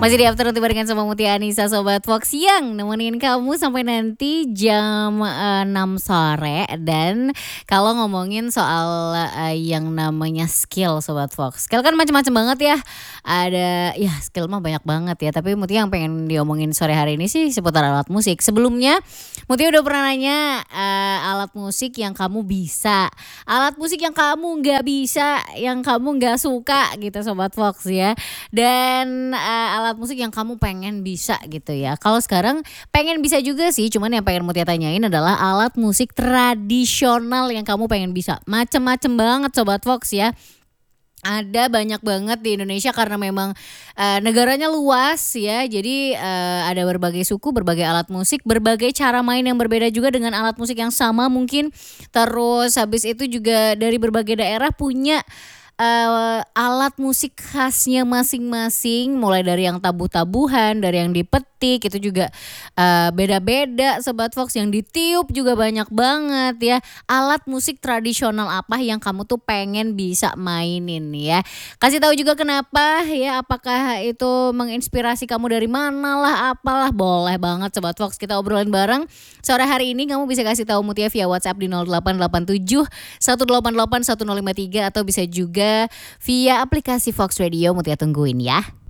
Masih di Afternoon barengan sama Mutia Anissa Sobat Fox yang nemenin kamu sampai nanti jam 6 sore. Dan kalau ngomongin soal yang namanya skill Sobat Fox, skill kan macam-macam banget ya. Ada ya skill mah banyak banget ya. Tapi Mutia yang pengen diomongin sore hari ini sih seputar alat musik. Sebelumnya Mutia udah pernah nanya alat musik yang kamu bisa, alat musik yang kamu nggak bisa, yang kamu nggak suka gitu Sobat Fox ya. Dan alat musik yang kamu pengen bisa gitu ya. Kalau sekarang pengen bisa juga sih, cuman yang pengen Mutia tanyain adalah alat musik tradisional yang kamu pengen bisa. Macem-macem banget Sobat Fox ya. Ada banyak banget di Indonesia karena memang negaranya luas ya. Jadi ada berbagai suku, berbagai alat musik, berbagai cara main yang berbeda juga dengan alat musik yang sama mungkin. Terus habis itu juga dari berbagai daerah punya alat musik khasnya masing-masing, mulai dari yang tabuh-tabuhan, dari yang dipetik itu juga beda-beda Sobat Fox, yang ditiup juga banyak banget ya. Alat musik tradisional apa yang kamu tuh pengen bisa mainin ya. Kasih tahu juga kenapa ya, apakah itu menginspirasi kamu dari mana lah, apalah, boleh banget Sobat Fox kita obrolin bareng. Sore hari ini kamu bisa kasih tahu Mutia via WhatsApp di 0887 188 1053 atau bisa juga via aplikasi Fox Radio. Mutia tungguin ya.